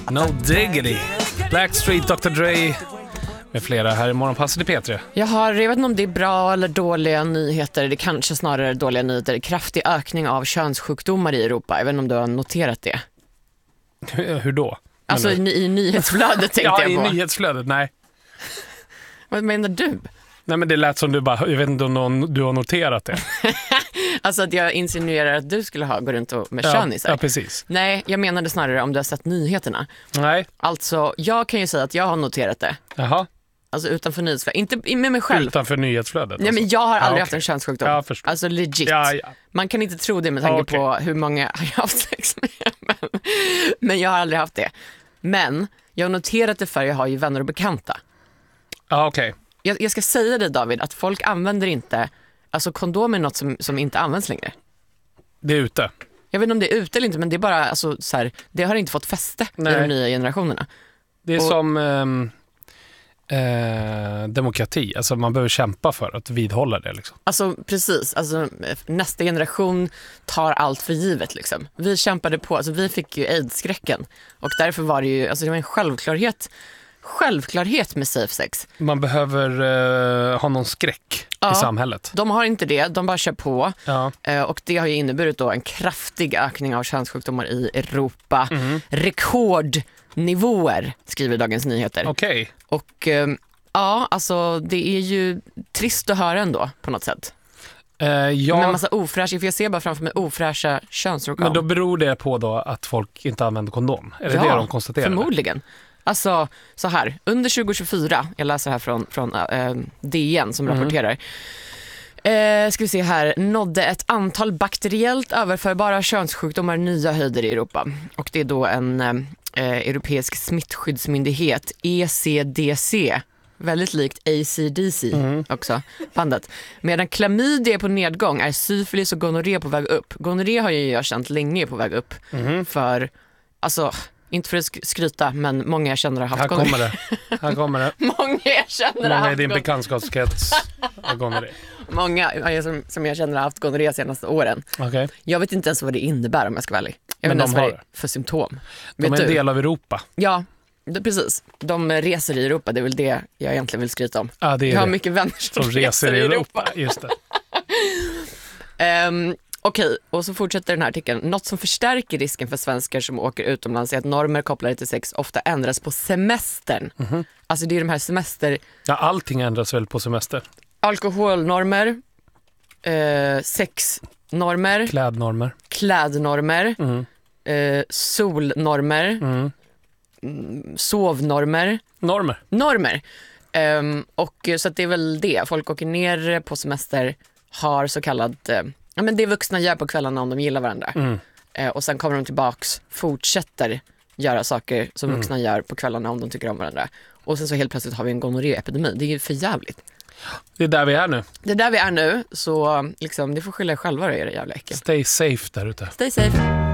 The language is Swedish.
No diggity. Blackstreet, Dr. Dre med flera här i Morgonpasset i P3. Jag vet inte om det är bra eller dåliga nyheter. Det kanske snarare dåliga nyheter. Kraftig ökning av könssjukdomar i Europa. Jag vet inte om du har noterat det. Hur då? Alltså i nyhetsflödet tänkte jag på. Ja, i nyhetsflödet, nej. Vad menar du? Nej, men det lät som du bara, jag vet inte om du har noterat det. Alltså att jag insinuerar att du skulle gå runt med könisar. Ja, precis. Nej, jag menade snarare om du har sett nyheterna. Nej. Alltså, jag kan ju säga att jag har noterat det. Jaha. Alltså utanför nyhetsflödet, inte med mig själv. Utanför nyhetsflödet? Nej, alltså. men jag har aldrig okay. haft en könssjukdom. Ja, förstår. Alltså legit. Ja. Man kan inte tro det med tanke på hur många jag har haft sex med. Men jag har aldrig haft det. Men jag har noterat det för jag har ju vänner och bekanta. Ja, okej. Jag ska säga det, David, att folk använder inte, alltså kondom är något som inte används längre. Det är ute. Jag vet inte om det är ute eller inte, men det är bara alltså, så här, det har inte fått fäste i de nya generationerna. Det är som demokrati, alltså man behöver kämpa för att vidhålla det liksom. Alltså precis, alltså, nästa generation tar allt för givet liksom. Vi kämpade på, alltså, vi fick ju AIDS-skräcken och därför var det ju, alltså, det var en självklarhet med safe sex. Man behöver ha någon skräck i samhället. De har inte det, de bara kör på. Ja. Och det har ju inneburit då en kraftig ökning av könssjukdomar i Europa. Rekordnivåer, skriver Dagens Nyheter. Okej. Och ja, alltså det är ju trist att höra ändå på något sätt. Ja. Med en massa ofräscha, för jag ser bara framför mig ofräscha könsorgan. Men då beror det på då att folk inte använder kondom? Är det det de konstaterar? Förmodligen. Alltså så här, under 2024, jag läser här från DN som rapporterar. Ska vi se här, nådde ett antal bakteriellt överförbara könssjukdomar nya höjder i Europa. Och det är då en europeisk smittskyddsmyndighet, ECDC, väldigt likt ACDC också, bandet. Medan klamydia är på nedgång är syfilis och gonorré på väg upp. Gonorré har ju jag känt länge på väg upp. För, alltså, inte för att skryta, men många jag känner har haft gonorré. Här kommer det. Många jag känner har haft i din bekantskapskrets har gonorré. Många som jag känner har haft gonorré de senaste åren. Okay. Jag vet inte ens vad det innebär om jag ska vara ärlig. Jag men vet inte de ens har vad det är för symptom. De är en del av Europa. Ja, precis. De reser i Europa, det är väl det jag egentligen vill skryta om. Ja, det är jag har det. mycket vänner som reser i Europa. Just det. Okej, och så fortsätter den här artikeln. Något som förstärker risken för svenskar som åker utomlands är att normer kopplade till sex ofta ändras på semestern. Alltså det är de här semester... Ja, allting ändras väl på semester. Alkoholnormer, sexnormer, klädnormer, solnormer, sovnormer. Normer. Och så att det är väl det. Folk åker ner på semester, har så kallad... Ja, men det vuxna gör på kvällarna om de gillar varandra. Och sen kommer de tillbaks, fortsätter göra saker som vuxna gör på kvällarna om de tycker om varandra. Och sen så helt plötsligt har vi en gonorré-epidemi. Det är ju för jävligt. Det är där vi är nu. Så liksom, det får skylla er själva och era jävla äckel. Stay safe där ute. Stay safe.